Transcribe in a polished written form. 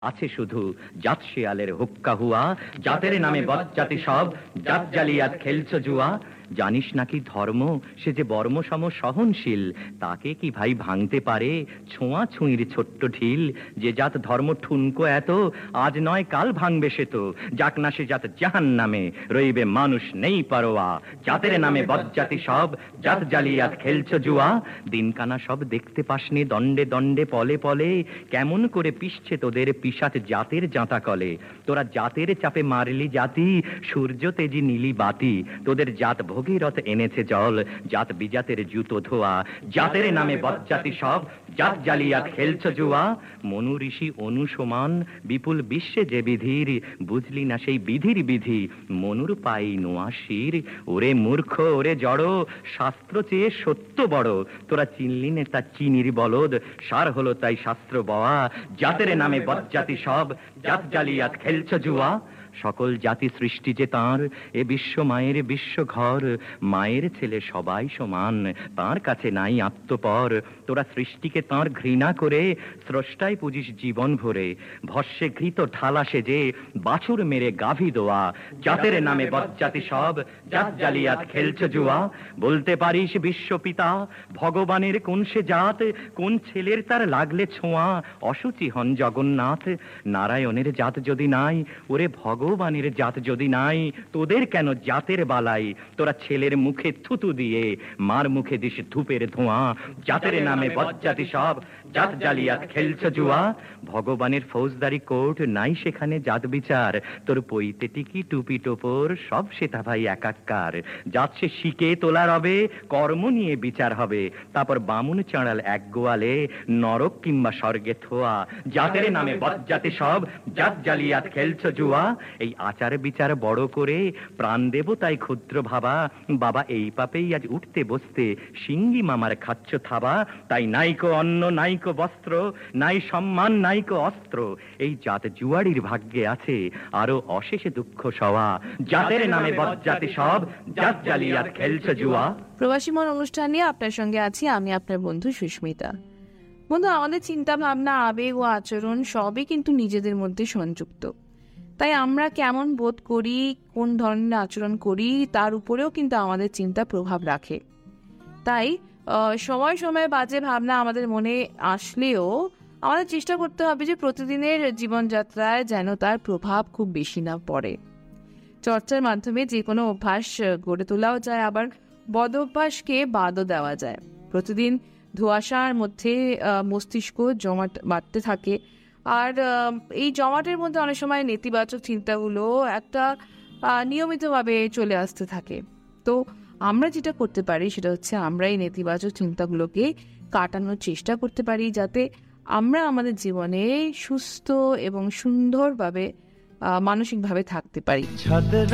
আছে শুধু জাত শিয়ালের হুক্কা হুয়া, জাতের নামে বজ্জাতি সব, জাত জালিয়াত খেলছো জুয়া। জানিস নাকি ধর্ম সে যে বর্ম সম সহনশীল, তাকে কি ভাই ভাঙতে পারে ছোঁয়া ছুঁইর ছোট্ট ঢিল। যে জাত ধর্ম ঠুনকো এত, আজ নয় কাল ভাঙবে সে তো, যাক না সে জাত জাহান নামে, রইবে মানুষ নেই পারোয়া। জাতের নামে বজ্জাতি সব, জাত জালিয়াত খেলছো জুয়া। দিনকানা সব দেখতে পাসনি দণ্ডে দণ্ডে পলে পলে, কেমন করে পিষছে তোদের পিশাচ জাতের জাঁতা কলে। তোরা জাতের চাপে মারলি জাতি, সূর্য তেজি নীলি বাতি। তোদের জাত ভগীরথ এনেছে জল, জাত বিজাতের জুতো ধোয়া। জাতের নামে বজ্জাতি সব, জাত জালিয়াত খেলছো জুয়া। মনু ঋষি অনু সমান, বিপুল বিশ্বে যে বিধির, বুঝলি না সেই বিধির বিধি। মনুর পাই নোয়া শির, ওরে মূর্খ ওরে জড়, শাস্ত্র চেয়ে সত্য বড়। তোরা চিনলি নে তা চিনির বলদ, সার হলো তাই শাস্ত্র বওয়া। জাতের নামে বজ্জাতি সব, জাত জালিয়াত খেলছো জুয়া। সকল জাতি সৃষ্টি যে তাঁর, এ বিশ্ব মায়ের বিশ্ব ঘর। মায়ের ছেলে সবাই সমান, তাঁর কাছে নাই আত্মপর। তোরা সৃষ্টিকে তাঁর ঘৃণা করে, স্রষ্টায় পুজিস জীবন ভরে। ভস্যে ঘৃত ঢালা সেজে, বাছুর মেরে গাভী দোয়া। জাতের নামে বজ্জাতি সব, জাত জালিয়াত খেলছো জুয়া। বলতে পারিস বিশ্বপিতা ভগবানের কোন সে জাত, কোন ছেলের তার লাগলে ছোঁয়া অসুচি হন জগন্নাথ। নারায়ণের জাত যদি নাই, ওরে ভগবানের জাত যদি নাই, তোদের কেন জাতের বালাই। তোরা ছেলের মুখে থুতু দিয়ে, মার মুখে দিস ধূপের ধোঁয়া। জাতের নামে বজ্জাতি সব, জাত জালিয়াত খেলছো জুয়া। ভগবানের ফৌজদারি কোর্ট নাই সেখানে জাত বিচার, তোর পইতে টিকি টুপি টোপর সব সেটা ভাই একাকার। জাত সে শিকে তোলা রবে, কর্ম নিয়ে বিচার হবে। তারপর বামুন চাঁড়াল এক গোয়ালে, নরক কিংবা স্বর্গে থোয়া। জাতের নামে বজ্জাতি সব, জাত জালিয়াত খেলছো জুয়া। এই আচার বিচার বড় করে প্রাণ দেব তাই ক্ষুদ্র ভাবা। বাবা এই পাপেই আজ উঠতে বসতে, সিঙ্গি মামার খাচ্ছ থাবা। তাই নাইকো অন্ন নাইকো বস্ত্র, নাই সম্মান নাইকো অস্ত্র। এই জাত জুয়ারির ভাগ্যে আছে আরো অশেষ দুঃখ সওয়া। জাতের নামে বজ্জাতি সব, জাত জালিয়াত খেলছো জুয়া। প্রবাসী মন অনুষ্ঠান নিয়ে আপনার সঙ্গে আছি আমি, আপনার বন্ধু সুস্মিতা। বন্ধু, আমাদের চিন্তা ভাবনা, আবেগ ও আচরণ সবই কিন্তু নিজেদের মধ্যে সংযুক্ত। তাই আমরা কেমন বোধ করি, কোন ধরনের আচরণ করি, তার উপরেও কিন্তু আমাদের চিন্তা প্রভাব রাখে। তাই সময় সময় বাজে ভাবনা আমাদের মনে আসলেও আমাদের চেষ্টা করতে হবে যে প্রতিদিনের জীবনযাত্রায় যেন তার প্রভাব খুব বেশি না পড়ে। চর্চার মাধ্যমে যে কোনো অভ্যাস গড়ে তোলাও যায়, আবার বদ অভ্যাসকে বাদও দেওয়া যায়। প্রতিদিন ধোঁয়াশার মধ্যে মস্তিষ্ক জমাট বাঁধতে থাকে, আর এই জমাটের মধ্যে অনেক সময় নেতিবাচক চিন্তাগুলো একটা নিয়মিতভাবে চলে আসতে থাকে। তো আমরা যেটা করতে পারি সেটা হচ্ছে আমরা এই নেতিবাচক চিন্তাগুলোকে কাটানোর চেষ্টা করতে পারি, যাতে আমরা আমাদের জীবনে সুস্থ এবং সুন্দরভাবে মানসিকভাবে থাকতে পারি।